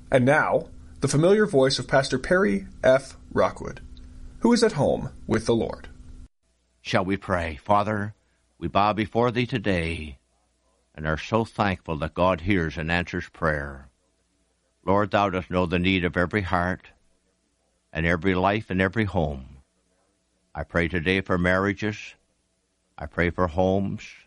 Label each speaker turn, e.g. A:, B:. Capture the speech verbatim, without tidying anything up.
A: And now, the familiar voice of Pastor Perry F. Rockwood, who is at home with the Lord.
B: Shall we pray? Father, we bow before Thee today and are so thankful that God hears and answers prayer. Lord, Thou dost know the need of every heart and every life and every home. I pray today for marriages. I pray for homes.